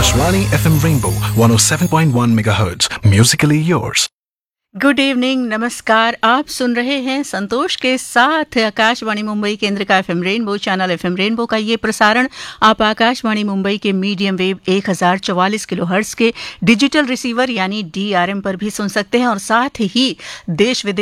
Akashvani FM Rainbow 107.1 MHz. Musically yours. Good evening, नमस्कार। आप सुन रहे हैं संतोष के साथ आकाशवाणी मुंबई केंद्र का FM rainbow channel FM rainbow का ये प्रसारण आप आकाशवाणी मुंबई के मीडियम वेव 1044 किलोहर्ट्ज के डिजिटल रिसीवर यानी DRM पर भी सुन सकते हैं और साथ ही देश विदेश